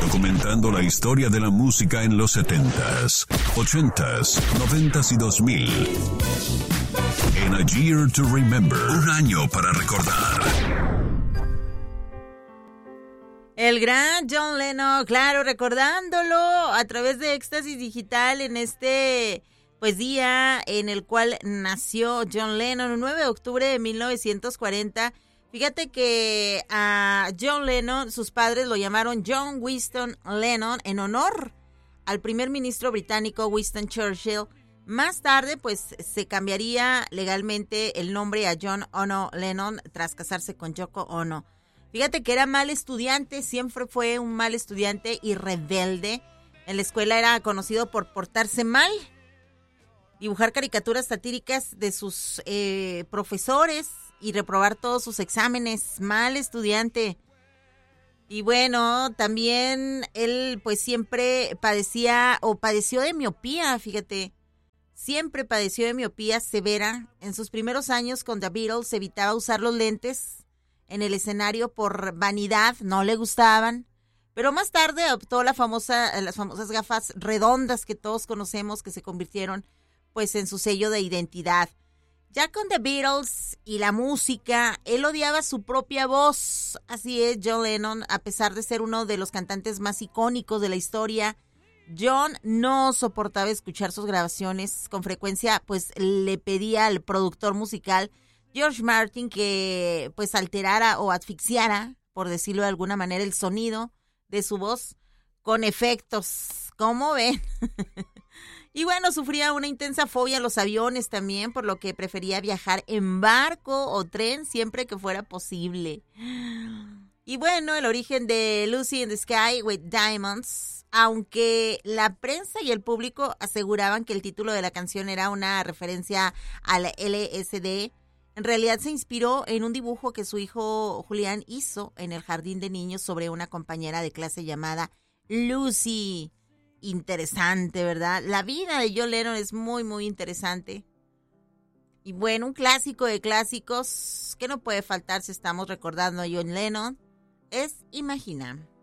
Documentando la historia de la música en los 70s, 80s, 90s y 2000. En A Year to Remember, un año para recordar. El gran John Lennon, claro, recordándolo a través de Éxtasis Digital en este día en el cual nació John Lennon, el 9 de octubre de 1940. Fíjate que a John Lennon, sus padres lo llamaron John Winston Lennon en honor al primer ministro británico Winston Churchill. Más tarde, se cambiaría legalmente el nombre a John Ono Lennon tras casarse con Yoko Ono. Fíjate que era mal estudiante, siempre fue un mal estudiante y rebelde. En la escuela era conocido por portarse mal, dibujar caricaturas satíricas de sus profesores y reprobar todos sus exámenes. Mal estudiante. Y bueno, también él siempre padeció de miopía, fíjate. Siempre padeció de miopía severa. En sus primeros años con The Beatles evitaba usar los lentes en el escenario por vanidad, no le gustaban. Pero más tarde adoptó las famosas gafas redondas que todos conocemos, que se convirtieron en su sello de identidad. Ya con The Beatles y la música, él odiaba su propia voz. Así es, John Lennon, a pesar de ser uno de los cantantes más icónicos de la historia, John no soportaba escuchar sus grabaciones. Con frecuencia, le pedía al productor musical George Martin que alterara o asfixiara, por decirlo de alguna manera, el sonido de su voz con efectos. ¿Cómo ven? Y bueno, sufría una intensa fobia a los aviones también, por lo que prefería viajar en barco o tren siempre que fuera posible. Y bueno, el origen de Lucy in the Sky with Diamonds, aunque la prensa y el público aseguraban que el título de la canción era una referencia al LSD, en realidad se inspiró en un dibujo que su hijo Julián hizo en el jardín de niños sobre una compañera de clase llamada Lucy. Interesante, ¿verdad? La vida de John Lennon es muy, muy interesante. Y bueno, un clásico de clásicos que no puede faltar si estamos recordando a John Lennon es Imagina.